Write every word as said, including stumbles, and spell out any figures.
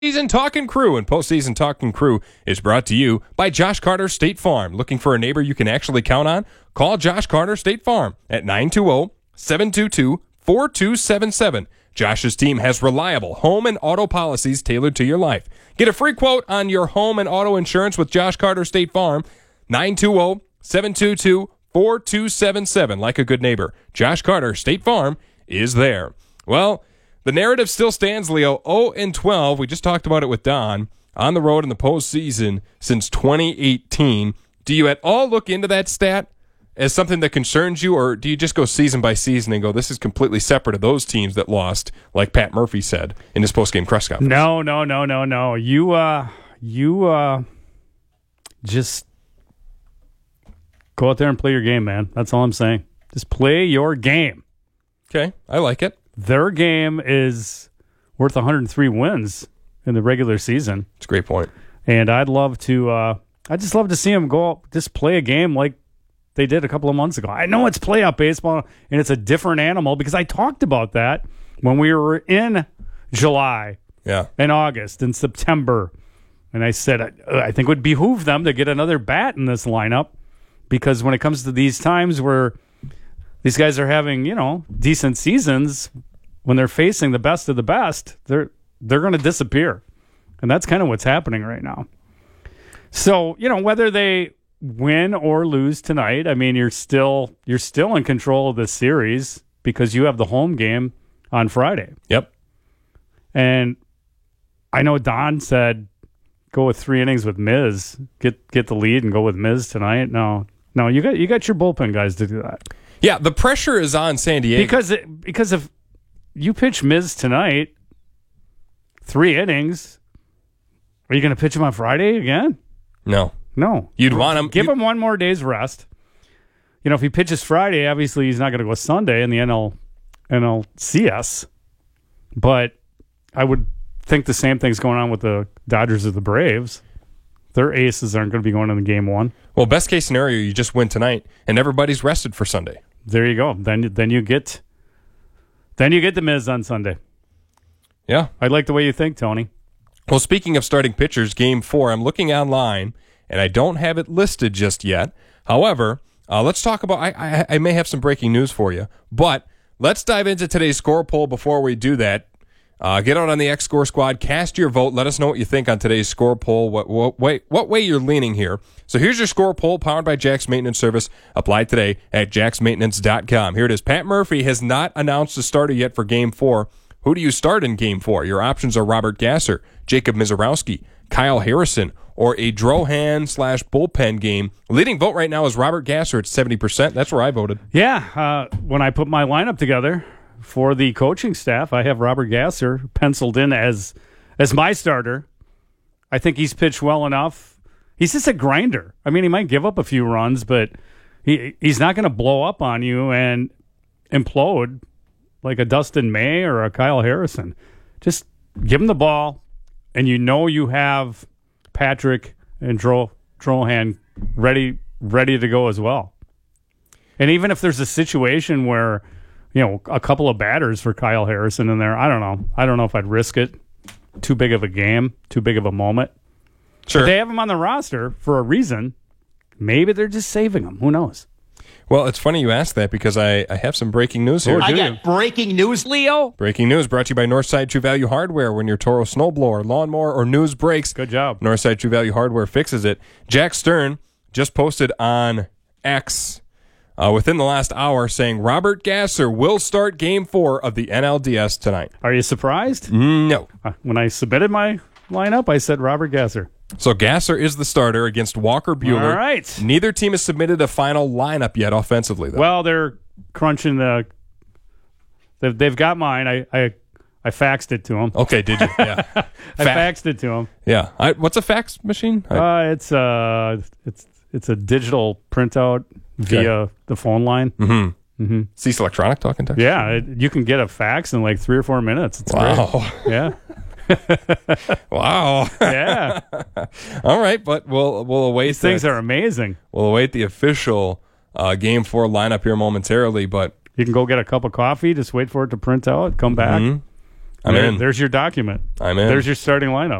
Season Talking Crew and Postseason Talking Crew is brought to you by Josh Carter State Farm. Looking for a neighbor you can actually count on? Call Josh Carter State Farm at nine two zero, seven two two, four two seven seven. Josh's team has reliable home and auto policies tailored to your life. Get a free quote on your home and auto insurance with Josh Carter State Farm, nine two zero, seven two two, four two seven seven. Like a good neighbor, Josh Carter State Farm is there. Well, the narrative still stands, Leo. oh and twelve. We just talked about it with Don. On the road in the postseason since twenty eighteen. Do you at all look into that stat as something that concerns you, or do you just go season by season and go, this is completely separate of those teams that lost, like Pat Murphy said in his postgame press conference? No, no, no, no, no. You, uh, you uh, just go out there and play your game, man. That's all I'm saying. Just play your game. Okay, I like it. Their game is worth one hundred three wins in the regular season. It's a great point. And I'd love to, uh, I'd just love to see them go, just play a game like they did a couple of months ago. I know it's playoff baseball, and it's a different animal because I talked about that when we were in July yeah. and August and September. And I said, I, I think it would behoove them to get another bat in this lineup because when it comes to these times where these guys are having, you know, decent seasons, when they're facing the best of the best, they're they're going to disappear. And that's kind of what's happening right now. So, you know, whether they win or lose tonight, I mean, you're still you're still in control of this series because you have the home game on Friday. Yep. And I know Don said go with three innings with Miz, get get the lead and go with Miz tonight. No. No, you got you got your bullpen guys to do that. Yeah, the pressure is on San Diego. Because it, because if you pitch Miz tonight, three innings, are you going to pitch him on Friday again? No. No. You'd want him. Give him one more day's rest. You know, if he pitches Friday, obviously he's not going to go Sunday in the N L, N L C S. But I would think the same thing's going on with the Dodgers or the Braves. Their aces aren't going to be going into game one. Well, best case scenario, you just win tonight, and everybody's rested for Sunday. There you go. Then then you get then you get the Miz on Sunday. Yeah. I like the way you think, Tony. Well, speaking of starting pitchers, game four, I'm looking online, and I don't have it listed just yet. However, uh, let's talk about, I, I, I may have some breaking news for you, but let's dive into today's score poll before we do that. Uh, get out on the X Score Squad, cast your vote. Let us know what you think on today's score poll, what, what, way, what way you're leaning here. So here's your score poll powered by Jack's Maintenance Service. Apply today at jacks maintenance dot com. Here it is. Pat Murphy has not announced a starter yet for Game four. Who do you start in Game four? Your options are Robert Gasser, Jacob Mizorowski, Kyle Harrison, or a Drohan slash bullpen game. Leading vote right now is Robert Gasser at seventy percent. That's where I voted. Yeah, uh, when I put my lineup together for the coaching staff, I have Robert Gasser penciled in as as my starter. I think he's pitched well enough. He's just a grinder. I mean, he might give up a few runs, but he he's not going to blow up on you and implode like a Dustin May or a Kyle Harrison. Just give him the ball, and you know you have Patrick and Dro, Drohan ready ready to go as well. And even if there's a situation where, you know, a couple of batters for Kyle Harrison in there, I don't know. I don't know if I'd risk it. Too big of a game, too big of a moment. Sure. But they have him on the roster for a reason. Maybe they're just saving him. Who knows? Well, it's funny you ask that because I, I have some breaking news here. Oh, I got breaking news, Leo. Breaking news brought to you by Northside True Value Hardware. When your Toro snowblower, lawnmower, or news breaks, good job. Northside True Value Hardware fixes it. Jack Stern just posted on X uh, within the last hour saying Robert Gasser will start Game four of the N L D S tonight. Are you surprised? No. Uh, when I submitted my lineup, I said Robert Gasser. So Gasser is the starter against Walker Buehler. All right. Neither team has submitted a final lineup yet offensively, though. Well, they're crunching the. They've, they've got mine. I, I I faxed it to them. Okay, did you? Yeah. I faxed it to them. Yeah. I, what's a fax machine? I, Uh, it's uh, it's it's a digital printout via Okay. the phone line. mm-hmm. Mm-hmm. Cease Electronic talking text? Yeah, it, you can get a fax in like three or four minutes. It's Wow. great. Yeah. Wow. Yeah. All right, but we'll we'll await These things that. are amazing. We'll await the official uh, Game Four lineup here momentarily. But You can go get a cup of coffee, just wait for it to print out, come back, Mhm. I'm There- in. There's your document. I'm in. There's your starting lineup.